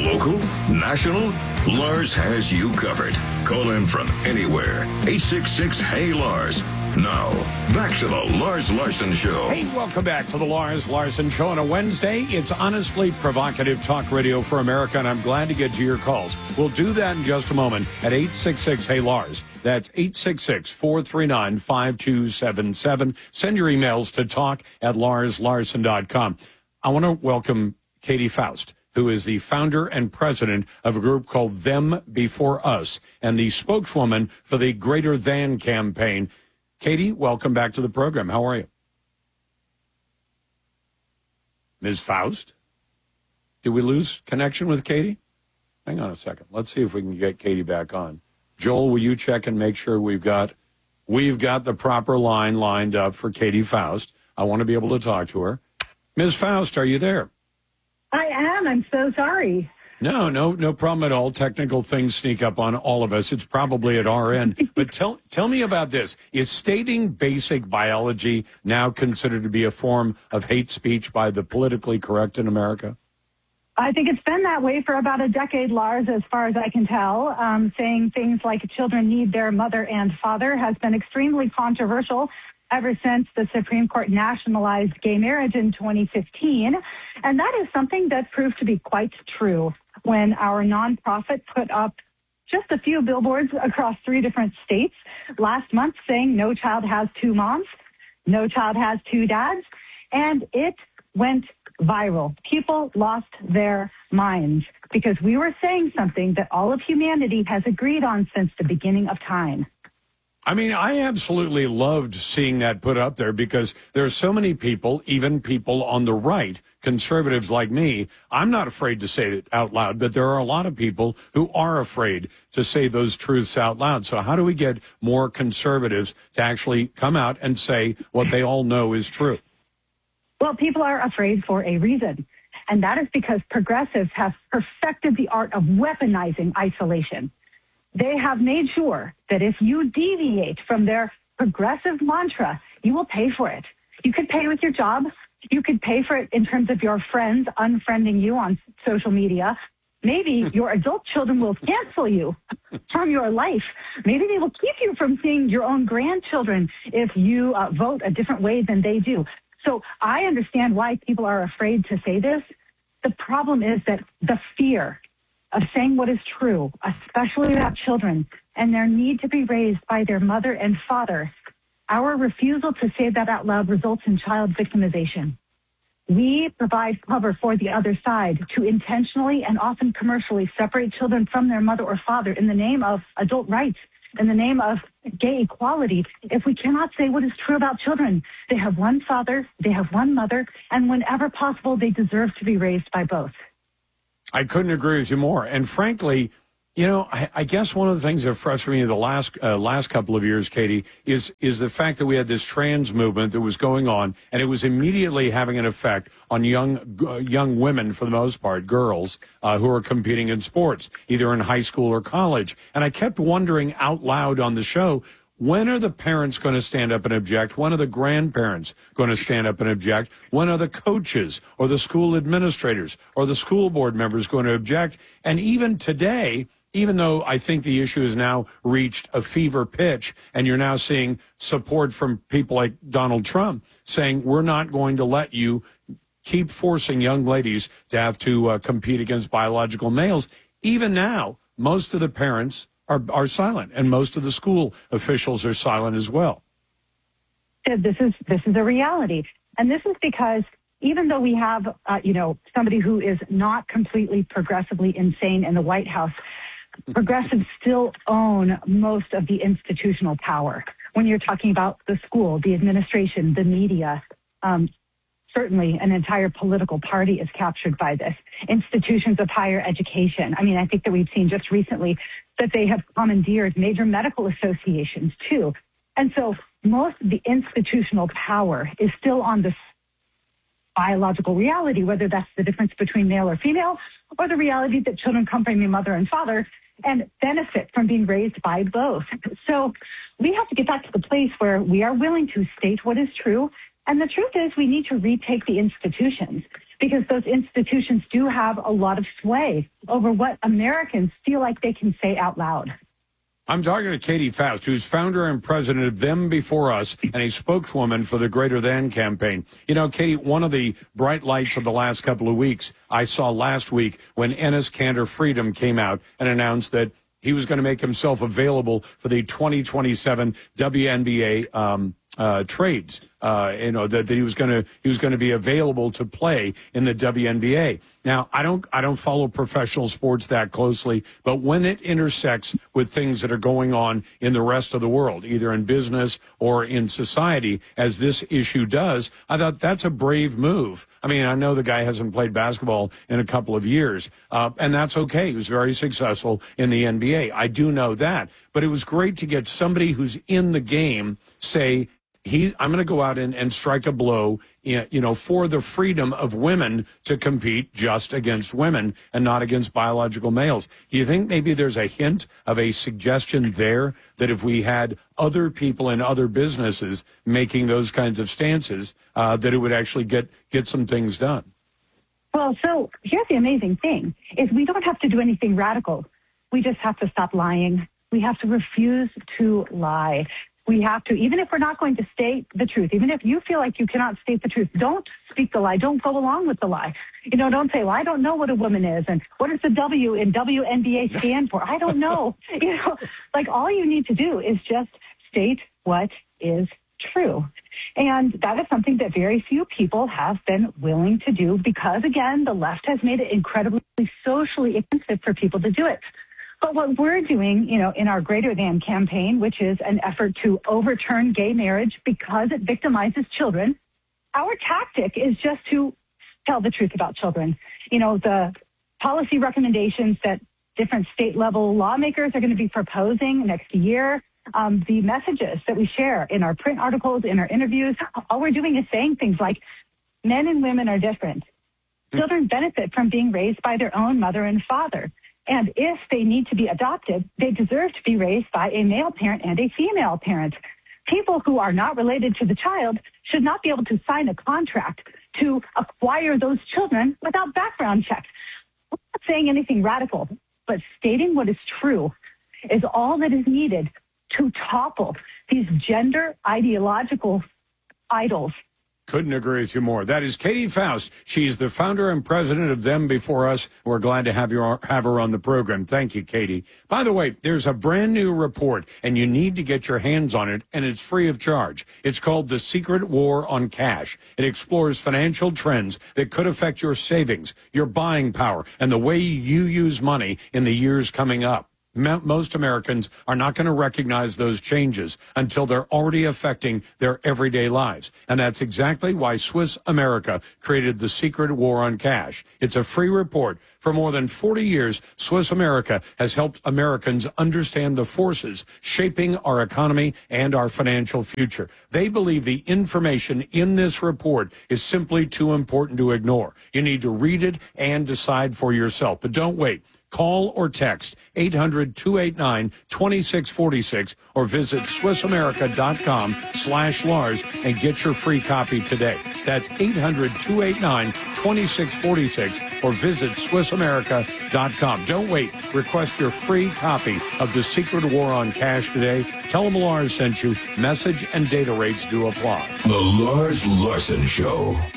Local? National? Lars has you covered. Call him from anywhere. 866-HEY-LARS. Now, back to the Lars Larson Show. Hey, welcome back to the Lars Larson Show on a Wednesday. It's honestly provocative talk radio for America, and I'm glad to get to your calls. We'll do that in just a moment at 866-HEY-LARS. That's 866-439-5277. Send your emails to talk@larslarson.com. I want to welcome Katie Faust, who is the founder and president of a group called Them Before Us and the spokeswoman for the Greater Than campaign. Katie, welcome back to the program. How are you? Ms. Faust? Did we lose connection with Katie? Hang on a second. Let's see if we can get Katie back on. Joel, will you check and make sure we've got the proper line lined up for Katie Faust? I want to be able to talk to her. Ms. Faust, are you there? I am. I'm so sorry. No problem at all. Technical things sneak up on all of us. It's probably at our end. But tell me about this. Is stating basic biology now considered to be a form of hate speech by the politically correct in America? I think it's been that way for about a decade, Lars, as far as I can tell. Saying things like children need their mother and father has been extremely controversial ever since the Supreme Court nationalized gay marriage in 2015. And that is something that proved to be quite true when our nonprofit put up just a few billboards across 3 different states last month saying no child has 2 moms, no child has 2 dads, and it went viral. People lost their minds because we were saying something that all of humanity has agreed on since the beginning of time. I mean, I absolutely loved seeing that put up there because there are so many people, even people on the right, conservatives like me. I'm not afraid to say it out loud, but there are a lot of people who are afraid to say those truths out loud. So how do we get more conservatives to actually come out and say what they all know is true? Well, people are afraid for a reason, and that is because progressives have perfected the art of weaponizing isolation. They have made sure that if you deviate from their progressive mantra, you will pay for it. You could pay with your job. You could pay for it in terms of your friends unfriending you on social media. Maybe your adult children will cancel you from your life. Maybe they will keep you from seeing your own grandchildren if you vote a different way than they do. So I understand why people are afraid to say this. The problem is that the fear of saying what is true, especially about children, and their need to be raised by their mother and father, our refusal to say that out loud results in child victimization. We provide cover for the other side to intentionally and often commercially separate children from their mother or father in the name of adult rights, in the name of gay equality. If we cannot say what is true about children, they have one father, they have one mother, and whenever possible, they deserve to be raised by both. I couldn't agree with you more. And frankly, you know, I guess one of the things that frustrated me the last couple of years, Katie, is the fact that we had this trans movement that was going on, and it was immediately having an effect on young women, for the most part, girls who are competing in sports, either in high school or college. And I kept wondering out loud on the show, when are the parents going to stand up and object? When are the grandparents going to stand up and object? When are the coaches or the school administrators or the school board members going to object? And even today, even though I think the issue has now reached a fever pitch and you're now seeing support from people like Donald Trump saying, we're not going to let you keep forcing young ladies to have to compete against biological males. Even now, most of the parents are silent, and most of the school officials are silent as well. This is a reality. And this is because even though we have, somebody who is not completely progressively insane in the White House, progressives still own most of the institutional power. When you're talking about the school, the administration, the media, certainly an entire political party is captured by this. Institutions of higher education. I mean, I think that we've seen just recently that they have commandeered major medical associations too. And so most of the institutional power is still on the biological reality, whether that's the difference between male or female, or the reality that children come from their mother and father and benefit from being raised by both. So we have to get back to the place where we are willing to state what is true. And the truth is we need to retake the institutions. because those institutions do have a lot of sway over what Americans feel like they can say out loud. I'm talking to Katie Faust, who's founder and president of Them Before Us and a spokeswoman for the Greater Than campaign. You know, Katie, one of the bright lights of the last couple of weeks I saw last week when Enes Kanter Freedom came out and announced that he was going to make himself available for the 2027 WNBA trades. That he was going to be available to play in the WNBA. Now, I don't follow professional sports that closely, but when it intersects with things that are going on in the rest of the world, either in business or in society, as this issue does, I thought that's a brave move. I mean, I know the guy hasn't played basketball in a couple of years, and that's okay. He was very successful in the NBA. I do know that, but it was great to get somebody who's in the game say, I'm going to go out and strike a blow, for the freedom of women to compete just against women and not against biological males. Do you think maybe there's a hint of a suggestion there that if we had other people in other businesses making those kinds of stances, that it would actually get some things done? Well, so here's the amazing thing, is we don't have to do anything radical. We just have to stop lying. We have to refuse to lie. We have to, even if we're not going to state the truth, even if you feel like you cannot state the truth, don't speak the lie. Don't go along with the lie. Don't say, well, I don't know what a woman is and what does the W in WNBA stand for? I don't know. All you need to do is just state what is true. And that is something that very few people have been willing to do because, again, the left has made it incredibly socially expensive for people to do it. But what we're doing, in our Greater Than campaign, which is an effort to overturn gay marriage because it victimizes children, our tactic is just to tell the truth about children. The policy recommendations that different state-level lawmakers are going to be proposing next year, the messages that we share in our print articles, in our interviews, all we're doing is saying things like, men and women are different. Children benefit from being raised by their own mother and father. And if they need to be adopted, they deserve to be raised by a male parent and a female parent. People who are not related to the child should not be able to sign a contract to acquire those children without background checks. We're not saying anything radical, but stating what is true is all that is needed to topple these gender ideological idols. Couldn't agree with you more. That is Katie Faust. She's the founder and president of Them Before Us. We're glad to have her on the program. Thank you, Katie. By the way, there's a brand new report, and you need to get your hands on it, and it's free of charge. It's called The Secret War on Cash. It explores financial trends that could affect your savings, your buying power, and the way you use money in the years coming up. Most Americans are not going to recognize those changes until they're already affecting their everyday lives. And that's exactly why Swiss America created The Secret War on Cash. It's a free report. For more than 40 years, Swiss America has helped Americans understand the forces shaping our economy and our financial future. They believe the information in this report is simply too important to ignore. You need to read it and decide for yourself. But don't wait. Call or text 800-289-2646 or visit SwissAmerica.com/Lars and get your free copy today. That's 800-289-2646 or visit SwissAmerica.com. Don't wait. Request your free copy of The Secret War on Cash today. Tell them Lars sent you. Message and data rates do apply. The Lars Larson Show.